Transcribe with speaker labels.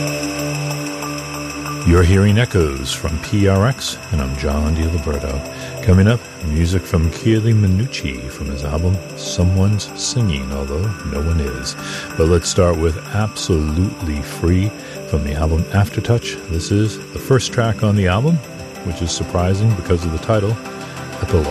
Speaker 1: You're hearing Echoes from PRX, and I'm John DiLiberto. Coming up, music from Chieli Minucci from his album Someone's Singing, although no one is. But let's start with Absolutely Free from the album Aftertouch. This is the first track on the album, which is surprising because of the title.